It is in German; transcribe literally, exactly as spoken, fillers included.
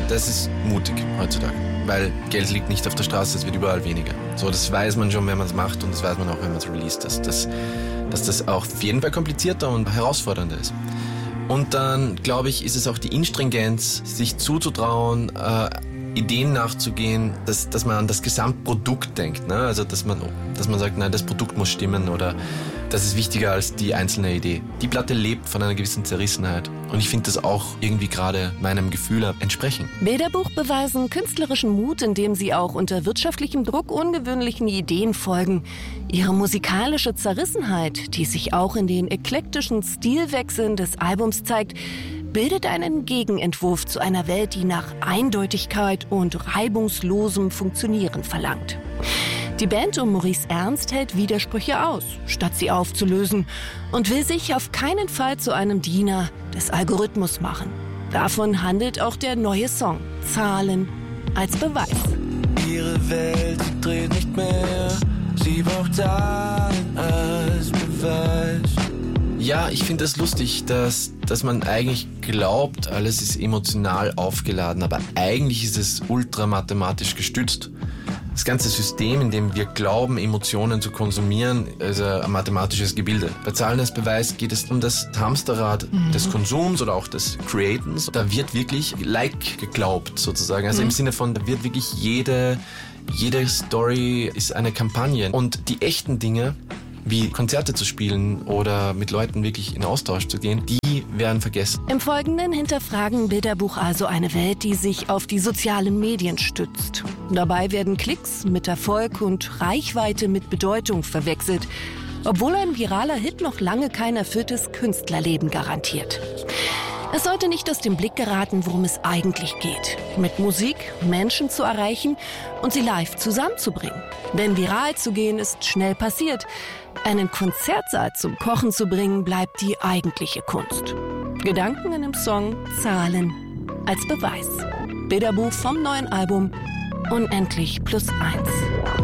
Das ist mutig heutzutage, weil Geld liegt nicht auf der Straße, es wird überall weniger. So, das weiß man schon, wenn man es macht und das weiß man auch, wenn man es released, dass, dass, dass das auch auf jeden Fall komplizierter und herausfordernder ist. Und dann, glaube ich, ist es auch die Instringenz, sich zuzutrauen, äh, Ideen nachzugehen, dass, dass man an das Gesamtprodukt denkt. Ne? Also, dass man, dass man sagt, nein, das Produkt muss stimmen oder das ist wichtiger als die einzelne Idee. Die Platte lebt von einer gewissen Zerrissenheit. Und ich finde das auch irgendwie gerade meinem Gefühl entsprechen. Bilderbuch beweisen künstlerischen Mut, indem sie auch unter wirtschaftlichem Druck ungewöhnlichen Ideen folgen. Ihre musikalische Zerrissenheit, die sich auch in den eklektischen Stilwechseln des Albums zeigt, bildet einen Gegenentwurf zu einer Welt, die nach Eindeutigkeit und reibungslosem Funktionieren verlangt. Die Band um Maurice Ernst hält Widersprüche aus, statt sie aufzulösen, und will sich auf keinen Fall zu einem Diener des Algorithmus machen. Davon handelt auch der neue Song Zahlen als Beweis. Ihre Welt dreht nicht mehr, sie braucht Zahlen als Beweis. Ja, ich finde es lustig, dass, dass man eigentlich glaubt, alles ist emotional aufgeladen, aber eigentlich ist es ultramathematisch gestützt. Das ganze System, in dem wir glauben, Emotionen zu konsumieren, ist ein mathematisches Gebilde. Bei Zahlen als Beweis geht es um das Hamsterrad mhm. des Konsums oder auch des Createns. Da wird wirklich like geglaubt sozusagen. Also mhm. im Sinne von, da wird wirklich jede, jede Story ist eine Kampagne. Und die echten Dinge, wie Konzerte zu spielen oder mit Leuten wirklich in Austausch zu gehen, die werden vergessen. Im Folgenden hinterfragen Bilderbuch also eine Welt, die sich auf die sozialen Medien stützt. Dabei werden Klicks mit Erfolg und Reichweite mit Bedeutung verwechselt, obwohl ein viraler Hit noch lange kein erfülltes Künstlerleben garantiert. Es sollte nicht aus dem Blick geraten, worum es eigentlich geht. Mit Musik Menschen zu erreichen und sie live zusammenzubringen. Denn viral zu gehen ist schnell passiert. Einen Konzertsaal zum Kochen zu bringen, bleibt die eigentliche Kunst. Gedanken in dem Song Zahlen als Beweis. Bilderbuch vom neuen Album Unendlich plus eins.